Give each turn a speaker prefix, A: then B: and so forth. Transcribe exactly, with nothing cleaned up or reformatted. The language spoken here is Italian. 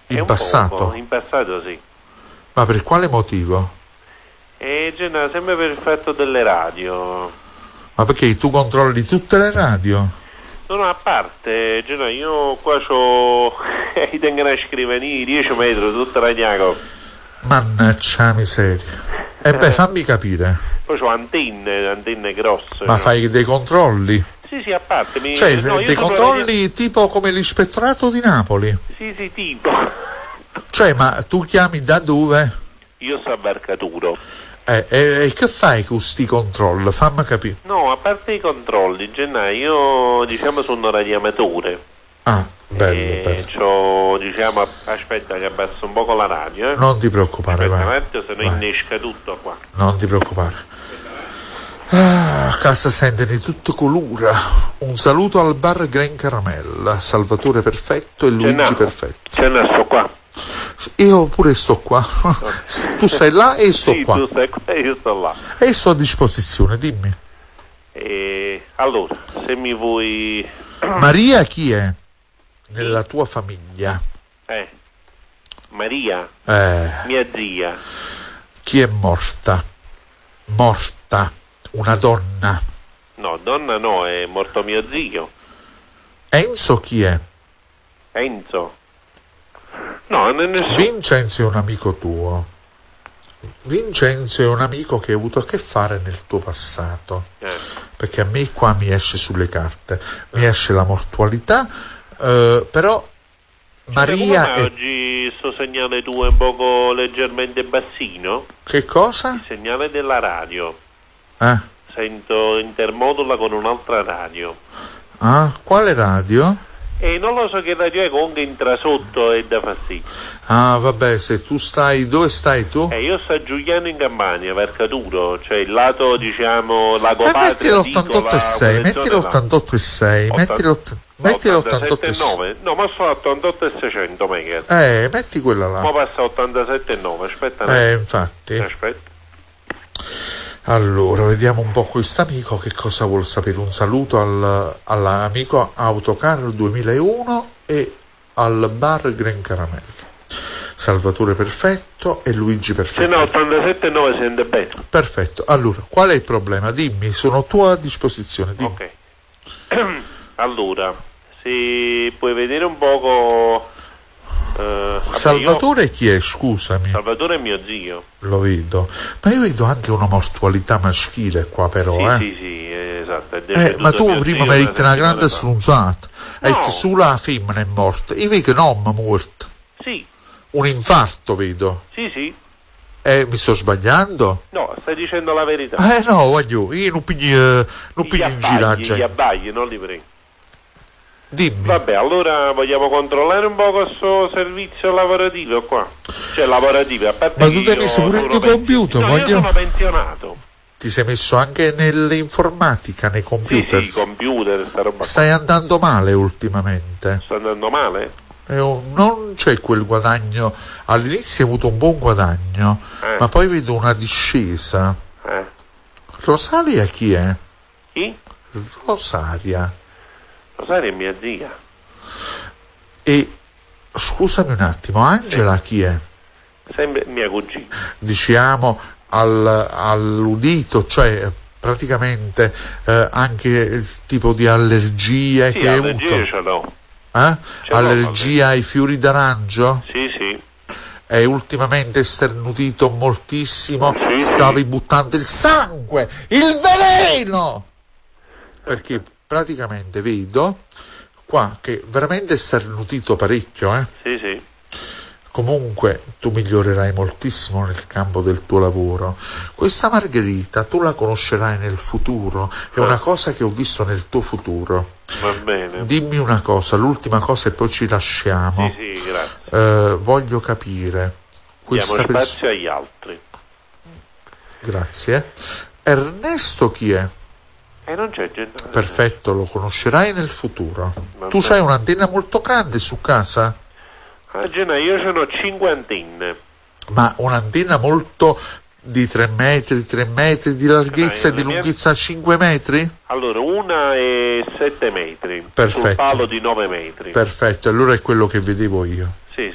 A: In passato?
B: Poco. In passato sì.
A: Ma per quale motivo?
B: E Genna, sempre per il fatto delle radio.
A: Ma perché tu controlli tutte le radio?
B: No, no, a parte, Genna, io qua c'ho i tengo una scrivania, dieci metri, tutta la gnaco.
A: Mannaggia miseria. E beh, fammi capire.
B: Poi c'ho antenne, antenne grosse.
A: Ma
B: no?
A: fai dei controlli?
B: Sì, sì, a parte. Mi...
A: Cioè,
B: no,
A: dei controlli
B: radio...
A: tipo come l'ispettorato di Napoli?
B: Sì, sì, tipo.
A: Cioè, ma tu chiami da dove?
B: Io sto a Barcaturo.
A: Eh, e, e che fai con questi controlli? Fammi capire.
B: No, a parte i controlli, Gennaio, io diciamo sono radioamatore.
A: Ah, bello,
B: e
A: bello.
B: C'ho, diciamo, aspetta che abbasso un po' la radio. Eh.
A: Non ti preoccupare,
B: aspetta,
A: vai.
B: Matteo, se no innesca tutto qua.
A: Non ti preoccupare. Ah, a casa sente di tutto colura. Un saluto al bar Gran Caramella, Salvatore Perfetto e Luigi
B: Gennaio,
A: Perfetto.
B: Gennaio, sto qua.
A: Io pure sto qua. Tu stai là e sto
B: sì,
A: qua.
B: tu stai qua e io sto là.
A: E sto a disposizione, dimmi.
B: E allora, se mi vuoi...
A: Maria chi è? Nella tua famiglia?
B: Eh, Maria,
A: Eh,
B: mia zia.
A: chi è morta? Morta. Una donna.
B: No, donna no, è morto mio zio.
A: Enzo chi è?
B: Enzo. No, non è nessuno.
A: Vincenzo è un amico tuo. Vincenzo è un amico che hai avuto a che fare nel tuo passato.
B: Eh.
A: Perché a me qua mi esce sulle carte. Mi esce la mortualità, eh, però Maria
B: Cioè,
A: è...
B: oggi sto segnale tu è un poco leggermente bassino.
A: Che cosa?
B: Il segnale della radio.
A: Eh?
B: Sento intermodula con un'altra radio.
A: Ah, quale radio?
B: E non lo so che radio è, comunque entra sotto e dà fastidio.
A: Ah, vabbè, se tu stai... Dove stai tu?
B: Eh, io sto a Giuliano in Campania, Vercaturo, cioè il lato, diciamo, Lago
A: Eh,
B: Patria,
A: metti l'ottantotto e sei, metti l'ottantotto e sei, metti l'ottantotto e sei.
B: No, ma sto a ottantotto e seicento mega.
A: Eh, metti quella là.
B: Ma passa a ottantasette e nove, aspetta.
A: Eh, infatti.
B: Aspetta.
A: Allora, vediamo un po' quest'amico che cosa vuol sapere. Un saluto al, all'amico Autocar duemilauno e al bar Gran Caramella. Salvatore Perfetto e Luigi Perfetto.
B: Se no, ottantasette e nove si sente bene.
A: Perfetto. Allora, qual è il problema? Dimmi, sono a tua disposizione. Dimmi.
B: Ok. Allora, se puoi vedere un poco... Uh,
A: Salvatore
B: io...
A: chi è? Scusami.
B: Salvatore è mio zio.
A: Lo vedo. Ma io vedo anche una mortualità maschile qua però,
B: sì,
A: eh.
B: Sì, sì, esatto.
A: Eh, ma tu prima mi hai detto una grande strunzata. No. E che solo la femmina è morta. Io vedo che non è morta.
B: Sì.
A: Un infarto vedo.
B: Sì, sì.
A: Eh, mi sto sbagliando?
B: No, stai dicendo la verità.
A: Eh no, voglio, io non piglio, non piglio in giraggio.
B: Gli abbagli, non li prego.
A: Dimmi.
B: Vabbè, allora vogliamo controllare un po' questo servizio lavorativo qua. Cioè lavorativo, a parte
A: ma tu ti hai messo pure il tuo computer?
B: No,
A: voglio...
B: io sono pensionato.
A: Ti sei messo anche nell'informatica, nei computer?
B: Sì, sì, computer, sta roba.
A: Stai andando male ultimamente?
B: Sto andando male?
A: Eh, non c'è quel guadagno. All'inizio hai avuto un buon guadagno,
B: eh.
A: ma poi vedo una discesa.
B: Eh.
A: Rosaria chi è?
B: Chi?
A: Rosaria.
B: Rosaria è mia zia.
A: E scusami un attimo, Angela chi è?
B: Sempre mia cugina.
A: Diciamo al, all'udito, cioè praticamente eh, anche il tipo di allergie
B: sì,
A: che hai
B: allergie
A: avuto.
B: ce l'ho.
A: Eh?
B: Ce
A: Allergia l'ho, ai fiori d'arancio?
B: Sì, sì.
A: E ultimamente sternutito moltissimo,
B: sì,
A: stavi
B: sì.
A: buttando il sangue, il veleno! Perché praticamente vedo qua che veramente è sternutito parecchio, eh?
B: Sì, sì.
A: Comunque tu migliorerai moltissimo nel campo del tuo lavoro. Questa Margherita tu la conoscerai nel futuro, è una cosa che ho visto nel tuo futuro.
B: Va bene.
A: Dimmi una cosa, l'ultima cosa e poi ci lasciamo.
B: Sì, sì, grazie.
A: Eh, voglio capire.
B: Diamo spazio pers- agli altri.
A: Grazie. Ernesto chi è?
B: E eh, non c'è gente.
A: Perfetto, lo conoscerai nel futuro.
B: Va
A: tu
B: bene.
A: C'hai un'antenna molto grande su casa?
B: Ah, Gena, io ce n'ho cinque antenne.
A: Ma un'antenna molto di tre metri, tre metri di larghezza
B: ah,
A: e di
B: mia...
A: lunghezza cinque metri?
B: Allora, una è sette metri.
A: Perfetto.
B: Sul palo di nove metri.
A: Perfetto, allora è quello che vedevo io.